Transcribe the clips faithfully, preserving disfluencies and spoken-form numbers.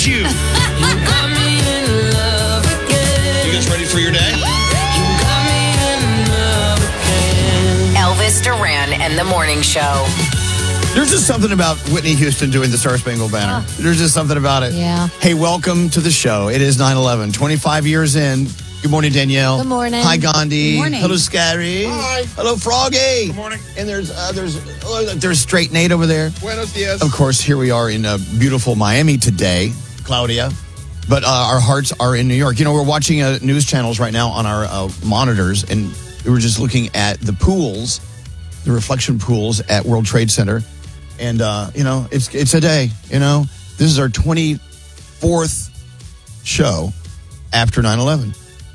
loves you. You got me in love again. You guys ready for your day? You got me in love again. Elvis Duran and the Morning Show. There's just something about Whitney Houston doing the Star Spangled Banner. Oh. There's just something about it. Yeah. Hey, welcome to the show. It is nine eleven. twenty-five years in. Good morning, Danielle. Good morning. Hi, Gandhi. Good morning. Hello, Scary. Hi. Hello, Froggy. Good morning. And there's uh, there's uh, there's Straight Nate over there. Buenos dias. Of course, here we are in uh, beautiful Miami today, Claudia. But uh, our hearts are in New York. You know, we're watching uh, news channels right now on our uh, monitors, and we were just looking at the pools, the reflection pools at World Trade Center. And, uh, you know, it's it's a day, you know. This is our twenty-fourth show after nine eleven.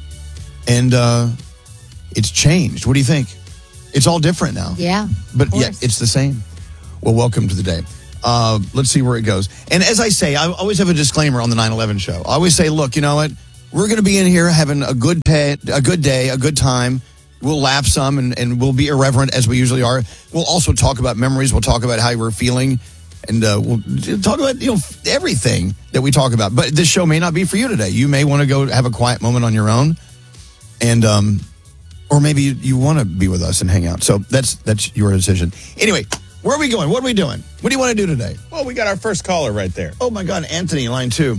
And uh, it's changed. What do you think? It's all different now. Yeah. But yet it's the same. Well, welcome to the day. Uh, let's see where it goes. And as I say, I always have a disclaimer on the nine eleven show. I always say, look, you know what? We're going to be in here having a good, pay, a good day, a good time. We'll laugh some and, and we'll be irreverent as we usually are. We'll also talk about memories. We'll talk about how we're feeling. And uh, we'll talk about, you know, everything that we talk about. But this show may not be for you today. You may want to go have a quiet moment on your own. And, um, or maybe you, you want to be with us and hang out. So that's that's your decision. Anyway, where are we going? What are we doing? What do you want to do today? Well, we got our first caller right there. Oh, my God. Anthony, line two.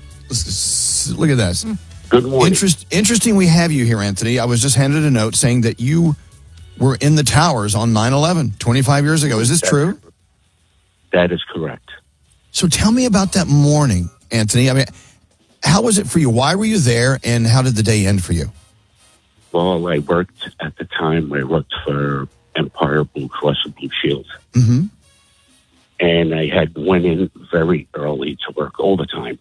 Let's, look at this. Good morning. Interest, interesting we have you here, Anthony. I was just handed a note saying that you were in the towers on nine eleven, twenty-five years ago. Is this That's, true? That is correct. So tell me about that morning, Anthony. I mean, how was it for you? Why were you there, and how did the day end for you? Well, I worked at the time, I worked for Empire Blue Cross and Blue Shield. Mm-hmm. And I had went in very early to work overtime.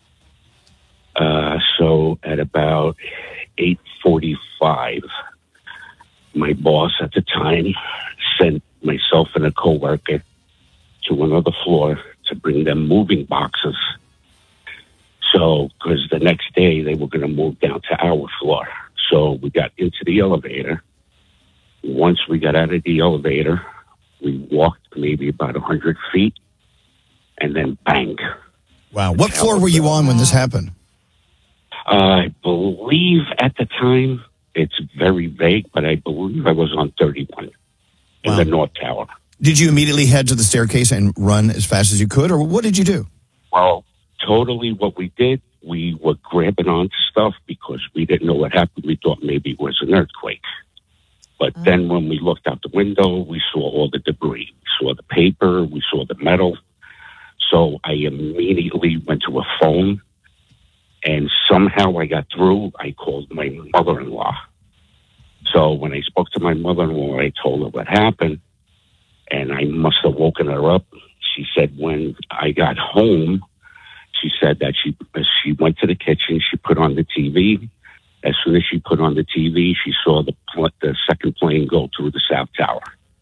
Uh, so at about eight forty-five, my boss at the time sent myself and a coworker to another floor to bring them moving boxes. So, because the next day they were going to move down to our floor. So we got into the elevator. Once we got out of the elevator, we walked maybe about one hundred feet, and then bang. Wow. What floor were you on when this happened? I believe at the time, it's very vague, but I believe I was on thirty-one in Wow. the North Tower. Did you immediately head to the staircase and run as fast as you could, or what did you do? Well, totally what we did, we were grabbing onto stuff because we didn't know what happened. We thought maybe it was an earthquake. But Oh. then when we looked out the window, we saw all the debris. We saw the paper, we saw the metal. So I immediately went to a phone. And somehow I got through. I called my mother-in-law. So when I spoke to my mother-in-law, I told her what happened. And I must have woken her up. She said when I got home, she said that she she went to the kitchen. She put on the T V. As soon as she put on the T V, she saw the, pl- the second plane go through the South Tower.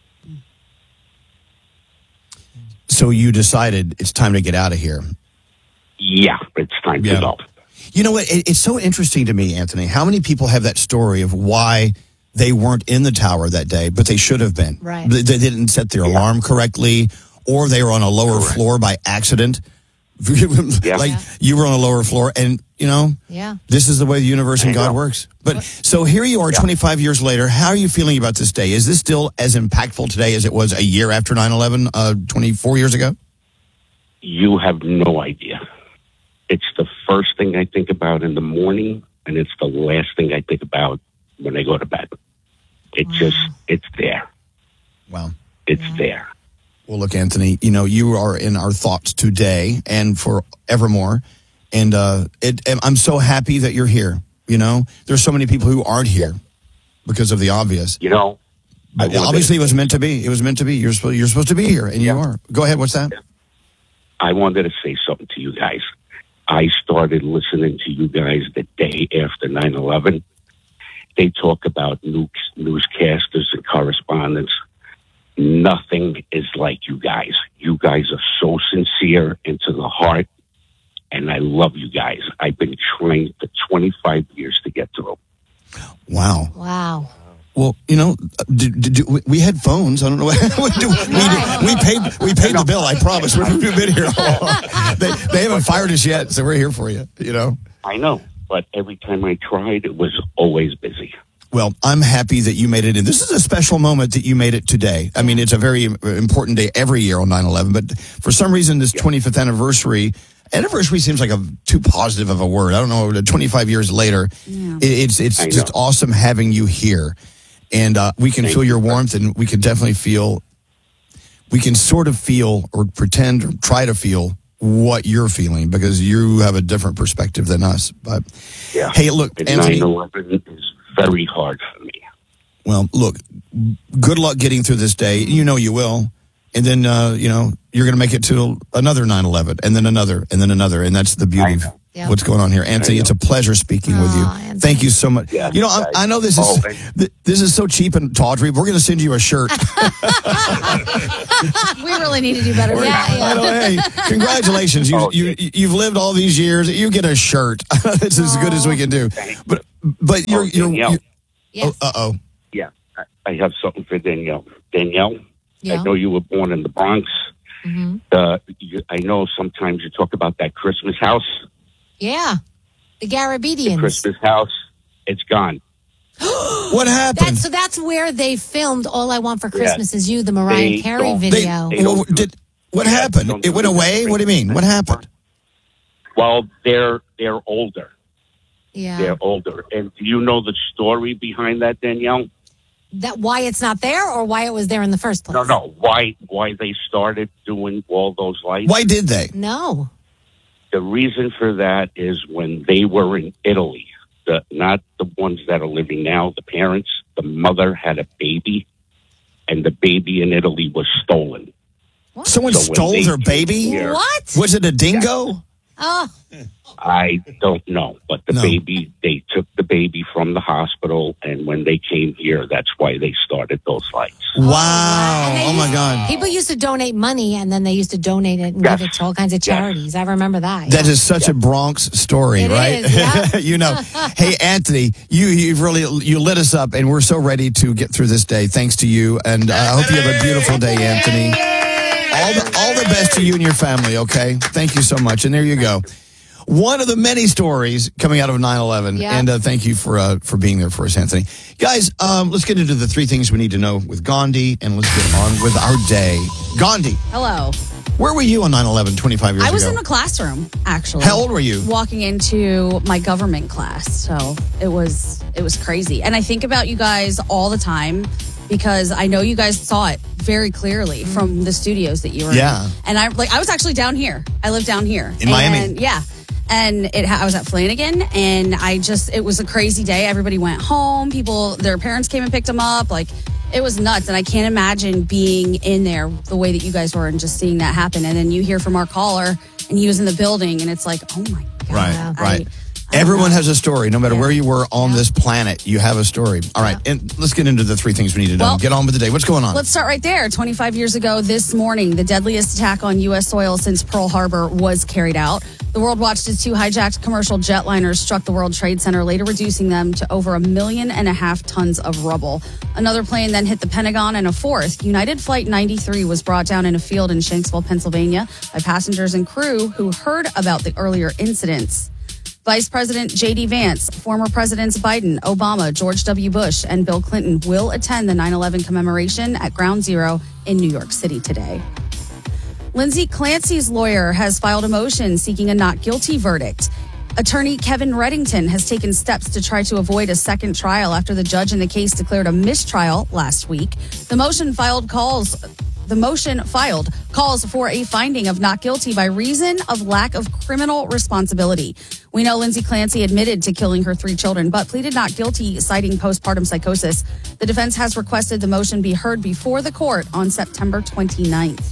So you decided it's time to get out of here. Yeah, it's time Yeah. to go. You know what? It, it's so interesting to me, Anthony. How many people have that story of why they weren't in the tower that day, but they should have been? Right. They, they didn't set their Yeah. alarm correctly, or they were on a lower Correct. floor by accident. Yeah. Like Yeah. you were on a lower floor, and you know, Yeah. this is the way the universe and I God know. works. But so here you are, Yeah. twenty-five years later. How are you feeling about this day? Is this still as impactful today as it was a year after nine eleven, uh, twenty-four years ago? You have no idea. It's the first thing I think about in the morning, and it's the last thing I think about when I go to bed. It Wow. just, it's there. Wow. It's Yeah. there. Well, look, Anthony, you know, you are in our thoughts today and forevermore. And uh, it, and I'm so happy that you're here. You know, there's so many people who aren't here because of the obvious. You know, I But wanted- obviously, it was meant to be. It was meant to be. You're supposed, you're supposed to be here, and you Yeah. are. Go ahead. What's that? I wanted to say something to you guys. I started listening to you guys the day after nine eleven. They talk about news, newscasters and correspondents. Nothing is like you guys. You guys are so sincere and to the heart, and I love you guys. I've been trying for twenty-five years to get through. Wow. Wow. Well, you know, did, did, did, we had phones. I don't know. we, do, we, we paid we paid the bill. I promise. We've been here all along. They, they haven't fired us yet, so we're here for you. You know. I know, but every time I tried, it was always busy. Well, I'm happy that you made it in. This is a special moment that you made it today. I mean, it's a very important day every year on nine eleven, but for some reason, this twenty-fifth anniversary. Anniversary seems like a too positive of a word. I don't know. twenty-five years later, yeah. it, it's it's I just know. awesome having you here. And uh, we can Thank feel your you. warmth, and we can definitely feel, we can sort of feel or pretend or try to feel what you're feeling because you have a different perspective than us. But Yeah. hey, look, And Anthony. nine eleven is very hard for me. Well, look, good luck getting through this day. You know you will. And then, uh, you know, you're going to make it to another nine eleven and then another and then another. And that's the beauty of Yeah. what's going on here. Anthony, it's a pleasure speaking with you. Aw, Anthony. Thank you so much. Yeah, you know, I, guys. I know this Oh, is thank- th- this is so cheap and tawdry. We're going to send you a shirt. We really need to do better. Yeah, I yeah. know, hey, congratulations. You, Oh, you, you've lived all these years. You get a shirt. It's as good as we can do. But but you're, Oh, you're, Danielle. you're Yes. oh, uh-oh. Yeah, I, I have something for Danielle. Danielle, Yeah. I know you were born in the Bronx. Mhm. Uh, you, I know sometimes you talk about that Christmas house. Yeah. The Garabedians. Christmas house, it's gone. What happened? That's, so that's where they filmed All I Want for Christmas Is You, the Mariah They Carey don't- They- video. They don't well, do- did, what Yeah, happened? don't It went do away? that. What do you mean? What happened? Well, they're they're older. yeah. They're older. And do you know the story behind that, Danielle? That why it's not there or why it was there in the first place? No, no. Why why they started doing all those lights? Why did they? No. The reason for that is when they were in Italy, the not the ones that are living now, the parents, the mother had a baby, and the baby in Italy was stolen. Someone So when stole they their came baby? here- What? Was it a dingo? Oh. I don't know, but the No. baby, they took the baby from the hospital, and when they came here, that's why they started those lights. Wow. And they Oh, my used- God. People used to donate money and then they used to donate it and Yes. give it to all kinds of Yes. charities. I remember that. That yeah. is such a Bronx story, It right? is, yeah. you know. Hey, Anthony, you you've really you lit us up, and we're so ready to get through this day. Thanks to you, and I hope you have a beautiful day, Anthony. All the all the best to you and your family. Okay, thank you so much. And there you go. One of the many stories coming out of nine eleven. Yeah. And uh, thank you for uh, for being there for us, Anthony. Guys, um, let's get into the three things we need to know with Gandhi, and let's get on with our day. Gandhi, Hello. where were you on nine eleven twenty-five years I was ago? in the classroom, actually. How old were you? Walking into my government class. So it was it was crazy. And I think about you guys all the time because I know you guys saw it very clearly from the studios that you were Yeah. in. And I like I was actually down here. I live down here. In Miami? And, yeah. And it, I was at Flanagan, and I just, it was a crazy day. Everybody went home. People, their parents came and picked them up. Like, it was nuts. And I can't imagine being in there the way that you guys were and just seeing that happen. And then you hear from our caller, and he was in the building, and it's like, oh my God. Right, I- right. I don't Everyone know. has a story. No matter where you were on this planet, you have a story. All right, and let's get into the three things we need to know. Well, Get on with the day. What's going on? Let's start right there. twenty-five years ago this morning, the deadliest attack on U S soil since Pearl Harbor was carried out. The world watched as two hijacked commercial jetliners struck the World Trade Center, later reducing them to over a million and a half tons of rubble. Another plane then hit the Pentagon, and a fourth, United Flight ninety-three, was brought down in a field in Shanksville, Pennsylvania, by passengers and crew who heard about the earlier incidents. Vice President J D Vance, former Presidents Biden, Obama, George W. Bush, and Bill Clinton will attend the nine eleven commemoration at Ground Zero in New York City today. Lindsay Clancy's lawyer has filed a motion seeking a not guilty verdict. Attorney Kevin Reddington has taken steps to try to avoid a second trial after the judge in the case declared a mistrial last week. The motion filed calls The motion filed calls for a finding of not guilty by reason of lack of criminal responsibility. We know Lindsay Clancy admitted to killing her three children, but pleaded not guilty, citing postpartum psychosis. The defense has requested the motion be heard before the court on September twenty-ninth.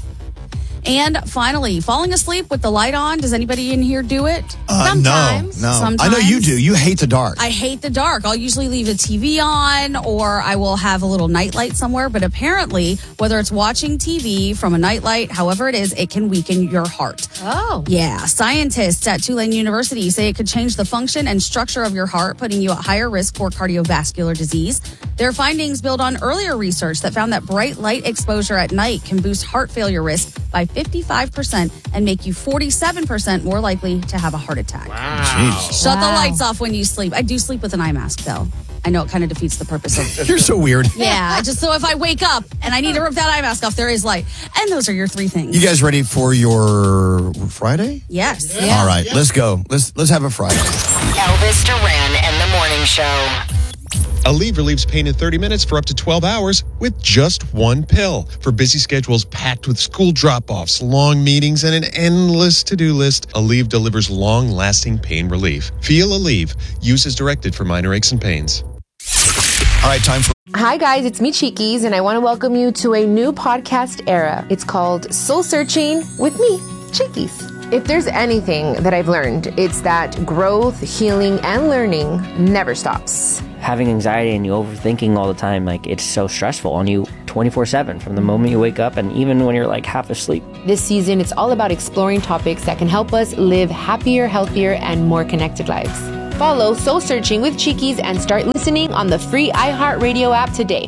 And finally, falling asleep with the light on. Does anybody in here do it? Uh, Sometimes. No, no. Sometimes. I know you do. You hate the dark. I hate the dark. I'll usually leave a T V on, or I will have a little nightlight somewhere. But apparently, whether it's watching T V from a nightlight, however it is, it can weaken your heart. Oh. Yeah. Scientists at Tulane University say it could change the function and structure of your heart, putting you at higher risk for cardiovascular disease. Their findings build on earlier research that found that bright light exposure at night can boost heart failure risk by fifty-five percent and make you forty-seven percent more likely to have a heart attack. Wow. Shut Wow. the lights off when you sleep. I do sleep with an eye mask, though. I know it kind of defeats the purpose of You're so weird. Yeah, just so if I wake up and I need to rip that eye mask off, there is light. And those are your three things. You guys ready for your Friday? Yes. Yeah. All right, let's go. Let's let's have a Friday. Elvis Duran and the Morning Show. Aleve relieves pain in thirty minutes for up to twelve hours with just one pill. For busy schedules packed with school drop-offs, long meetings, and an endless to-do list, Aleve delivers long-lasting pain relief. Feel Aleve. Use as directed for minor aches and pains. All right, time for Hi guys, it's me Cheekies, and I want to welcome you to a new podcast era. It's called Soul Searching with me, Cheekies. If there's anything that I've learned, it's that growth, healing, and learning never stops. Having anxiety and you overthinking all the time, like it's so stressful on you twenty-four seven from the moment you wake up and even when you're like half asleep. This season, it's all about exploring topics that can help us live happier, healthier, and more connected lives. Follow Soul Searching with Cheekies and start listening on the free iHeartRadio app today.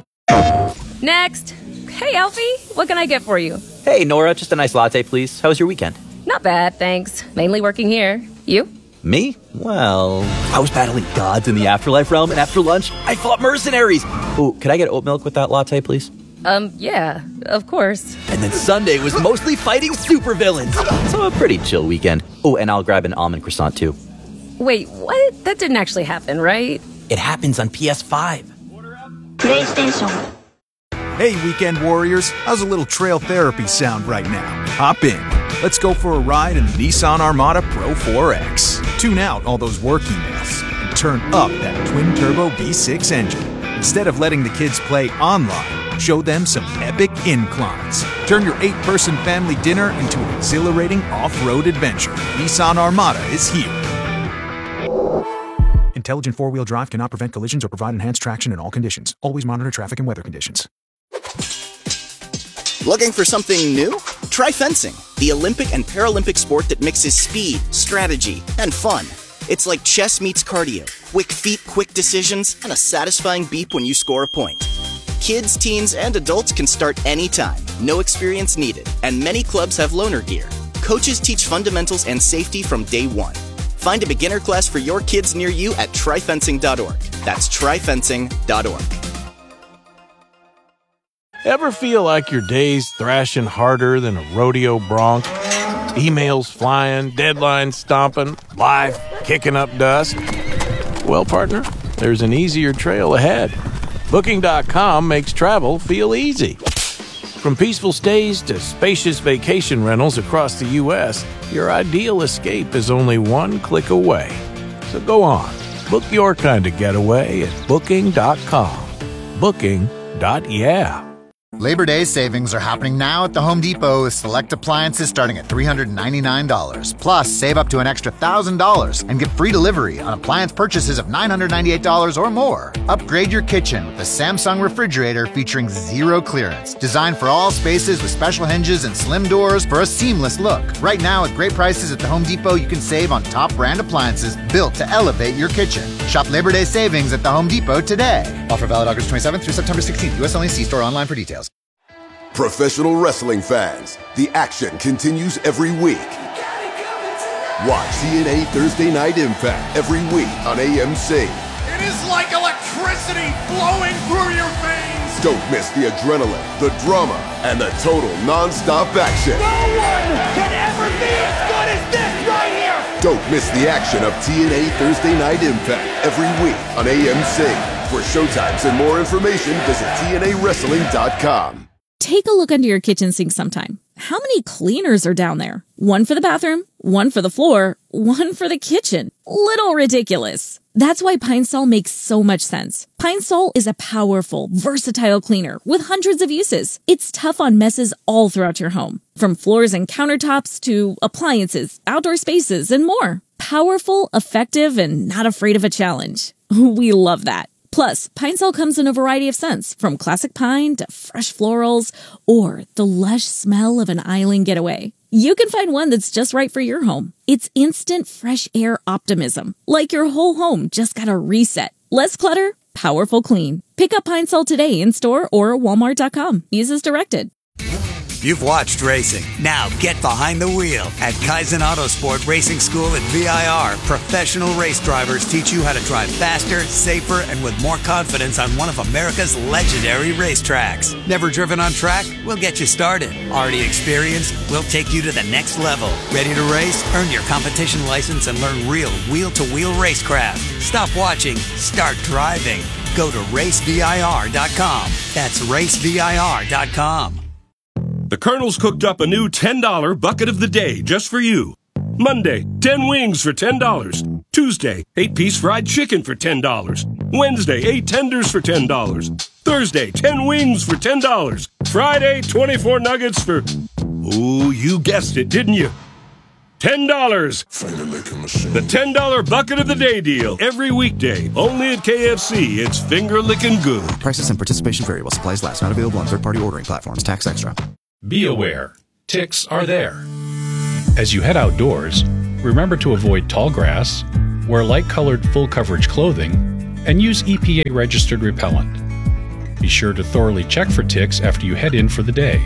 Next. Hey, Alfie, what can I get for you? Hey, Nora, just a nice latte, please. How was your weekend? Not bad, thanks. Mainly working here. You? Me? Well, I was battling gods in the afterlife realm, and after lunch, I fought mercenaries. Ooh, could I get oat milk with that latte, please? Um, yeah, of course. And then Sunday was mostly fighting supervillains. So a pretty chill weekend. Oh, and I'll grab an almond croissant, too. Wait, what? That didn't actually happen, right? It happens on P S five. PlayStation. Hey, weekend warriors. How's a little trail therapy sound right now? Hop in. Let's go for a ride in the Nissan Armada Pro four X. Tune out all those work emails and turn up that twin-turbo V six engine. Instead of letting the kids play online, show them some epic inclines. Turn your eight-person family dinner into an exhilarating off-road adventure. Nissan Armada is here. Intelligent four-wheel drive cannot prevent collisions or provide enhanced traction in all conditions. Always monitor traffic and weather conditions. Looking for something new? Try fencing, the Olympic and Paralympic sport that mixes speed, strategy, and fun. It's like chess meets cardio. Quick feet, quick decisions, and a satisfying beep when you score a point. Kids, teens, and adults can start anytime. No experience needed. And many clubs have loaner gear. Coaches teach fundamentals and safety from day one. Find a beginner class for your kids near you at try fencing dot org. That's try fencing dot org. Ever feel like your day's thrashing harder than a rodeo bronc? Emails flying, deadlines stomping, life kicking up dust? Well, partner, there's an easier trail ahead. Booking dot com makes travel feel easy. From peaceful stays to spacious vacation rentals across the U S, your ideal escape is only one click away. So go on, book your kind of getaway at Booking dot com. Booking. Yeah. Labor Day savings are happening now at the Home Depot with select appliances starting at three hundred ninety-nine dollars. Plus, save up to an extra one thousand dollars and get free delivery on appliance purchases of nine hundred ninety-eight dollars or more. Upgrade your kitchen with the Samsung refrigerator featuring zero clearance. Designed for all spaces with special hinges and slim doors for a seamless look. Right now, at great prices at the Home Depot, you can save on top brand appliances built to elevate your kitchen. Shop Labor Day savings at the Home Depot today. Offer valid August twenty-seventh through September sixteenth. U S only. See store online for details. Professional wrestling fans, the action continues every week. Watch T N A Thursday Night Impact every week on A M C. It is like electricity flowing through your veins. Don't miss the adrenaline, the drama, and the total non-stop action. No one can ever be as good as this right here. Don't miss the action of T N A Thursday Night Impact every week on A M C. For showtimes and more information, visit T N A wrestling dot com. Take a look under your kitchen sink sometime. How many cleaners are down there? One for the bathroom, one for the floor, one for the kitchen. Little ridiculous. That's why Pine Sol makes so much sense. Pine Sol is a powerful, versatile cleaner with hundreds of uses. It's tough on messes all throughout your home, from floors and countertops to appliances, outdoor spaces, and more. Powerful, effective, and not afraid of a challenge. We love that. Plus, Pine Sol comes in a variety of scents, from classic pine to fresh florals or the lush smell of an island getaway. You can find one that's just right for your home. It's instant fresh air optimism, like your whole home just got a reset. Less clutter, powerful clean. Pick up Pine Sol today in store or walmart dot com. Use as directed. You've watched racing. Now get behind the wheel. At Kaizen Autosport Racing School at V I R, professional race drivers teach you how to drive faster, safer, and with more confidence on one of America's legendary racetracks. Never driven on track? We'll get you started. Already experienced? We'll take you to the next level. Ready to race? Earn your competition license and learn real wheel-to-wheel racecraft. Stop watching. Start driving. Go to race V I R dot com. That's race V I R dot com. The Colonel's cooked up a new ten dollar bucket of the day just for you. Monday, ten wings for ten dollars. Tuesday, eight piece fried chicken for ten dollars. Wednesday, eight tenders for ten dollars. Thursday, ten wings for ten dollars. Friday, twenty-four nuggets for... Ooh, you guessed it, didn't you? ten dollars. The ten dollar bucket of the day deal. Every weekday. Only at K F C. It's finger-licking good. Prices and participation vary while supplies last. Not available on third-party ordering platforms. Tax extra. Be aware. Ticks are there. As you head outdoors, remember to avoid tall grass, wear light-colored full-coverage clothing, and use E P A-registered repellent. Be sure to thoroughly check for ticks after you head in for the day.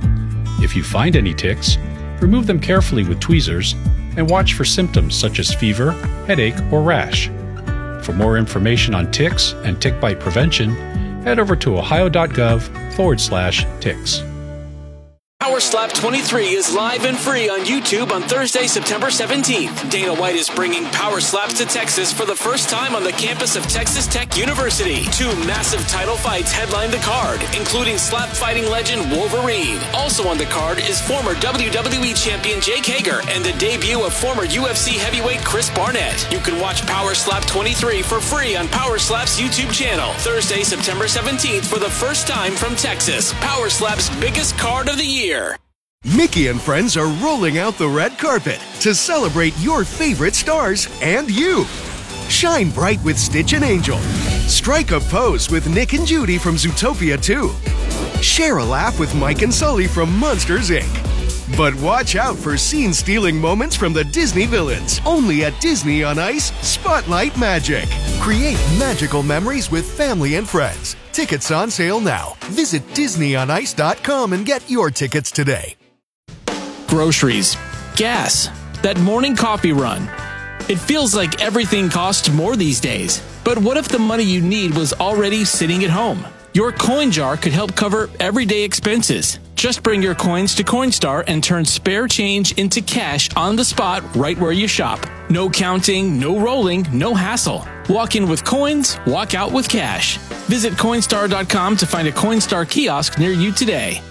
If you find any ticks, remove them carefully with tweezers and watch for symptoms such as fever, headache, or rash. For more information on ticks and tick bite prevention, head over to ohio.gov forward slash ticks. Power Slap twenty-three is live and free on YouTube on Thursday, September seventeenth. Dana White is bringing Power Slaps to Texas for the first time on the campus of Texas Tech University. Two massive title fights headline the card, including slap fighting legend Wolverine. Also on the card is former W W E champion Jake Hager and the debut of former U F C heavyweight Chris Barnett. You can watch Power Slap twenty-three for free on Power Slap's YouTube channel. Thursday, September seventeenth for the first time from Texas. Power Slap's biggest card of the year. Mickey and friends are rolling out the red carpet to celebrate your favorite stars and you. Shine bright with Stitch and Angel. Strike a pose with Nick and Judy from Zootopia two. Share a laugh with Mike and Sully from Monsters, Incorporated. But watch out for scene-stealing moments from the Disney villains. Only at Disney on Ice, Spotlight Magic. Create magical memories with family and friends. Tickets on sale now. Visit disney on ice dot com and get your tickets today. Groceries, gas, that morning coffee run. It feels like everything costs more these days. But what if the money you need was already sitting at home? Your coin jar could help cover everyday expenses. Just bring your coins to Coinstar and turn spare change into cash on the spot right where you shop. No counting, no rolling, no hassle. Walk in with coins, walk out with cash. Visit Coinstar dot com to find a Coinstar kiosk near you today.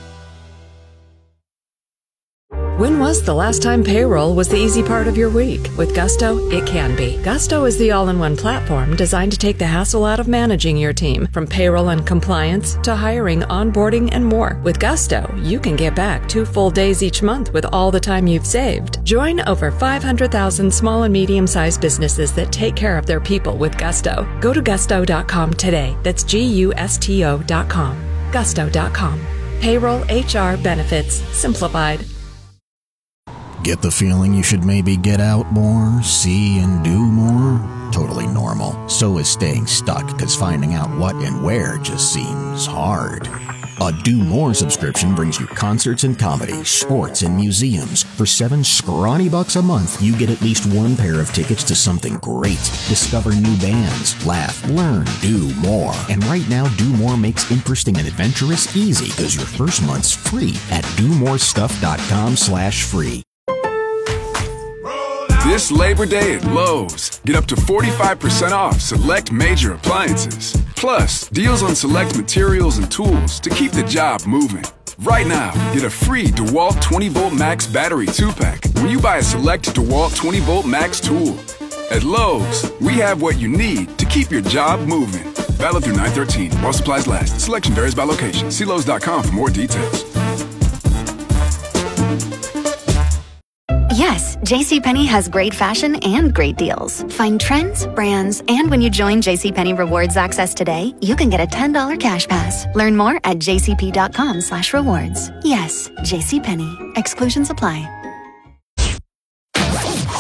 When was the last time payroll was the easy part of your week? With Gusto, it can be. Gusto is the all-in-one platform designed to take the hassle out of managing your team, from payroll and compliance to hiring, onboarding, and more. With Gusto, you can get back two full days each month with all the time you've saved. Join over five hundred thousand small and medium-sized businesses that take care of their people with Gusto. Go to gusto dot com today. That's G U S T O dot com. gusto dot com. Payroll, H R, benefits, simplified. Get the feeling you should maybe get out more, see and do more? Totally normal. So is staying stuck, because finding out what and where just seems hard. A Do More subscription brings you concerts and comedy, sports and museums. For seven scrawny bucks a month, you get at least one pair of tickets to something great. Discover new bands, laugh, learn, do more. And right now, Do More makes interesting and adventurous easy, because your first month's free at do more stuff dot com slash free. This Labor Day at Lowe's, get up to forty-five percent off select major appliances. Plus, deals on select materials and tools to keep the job moving. Right now, get a free DeWalt twenty volt Max battery two pack when you buy a select DeWalt twenty volt Max tool. At Lowe's, we have what you need to keep your job moving. Valid through nine thirteen while supplies last. Selection varies by location. See Lowe's dot com for more details. Yes, JCPenney has great fashion and great deals. Find trends, brands, and when you join JCPenney Rewards Access today, you can get a ten dollar cash pass. Learn more at j c p dot com slash rewards. Yes, JCPenney. Exclusions apply.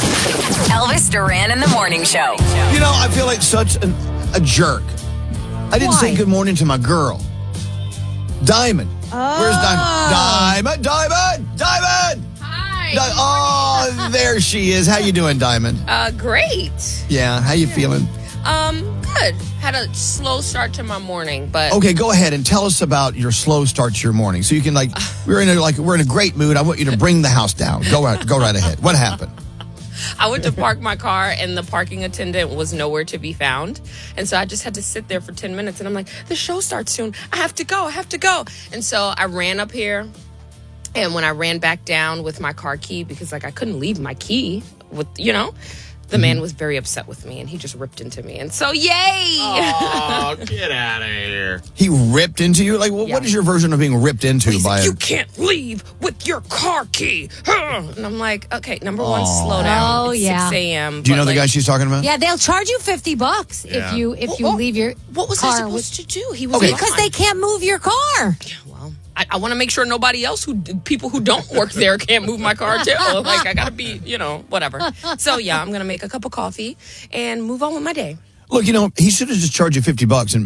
Elvis Duran in the Morning Show. You know, I feel like such an, a jerk I didn't Why? say good morning to my girl. Diamond. Oh. Where's Diamond? Diamond, Diamond, Diamond. Hi. Di- oh, there she is. How you doing, Diamond? Uh, great. Yeah, how you feeling? Um, good. Had a slow start to my morning, but Okay, go ahead and tell us about your slow start to your morning. So you can like, we're in a like we're in a great mood. I want you to bring the house down. Go right, go right ahead. What happened? I went to park my car and the parking attendant was nowhere to be found. And so I just had to sit there for ten minutes and I'm like, the show starts soon. I have to go. I have to go. And so I ran up here. And when I ran back down with my car key, because like I couldn't leave my key with, you know, the Mm-hmm. man was very upset with me and he just ripped into me. And so, yay! Oh, get out of here. He ripped into you? Like, what, Yeah. what is your version of being ripped into He's by like, a... you can't leave with your car key. And I'm like, okay, number one, Aw. slow down. Oh, It's yeah. six a.m. Do you know but, the like, guy she's talking about? Yeah, they'll charge you fifty bucks Yeah. if you if you Well, leave your What was car I supposed with- to do? He was Okay. because gone. they can't move your car. I, I want to make sure nobody else who people who don't work there can't move my car too. Like I gotta be, you know, whatever. So yeah, I'm gonna make a cup of coffee and move on with my day. Look, you know, he should have just charged you fifty bucks and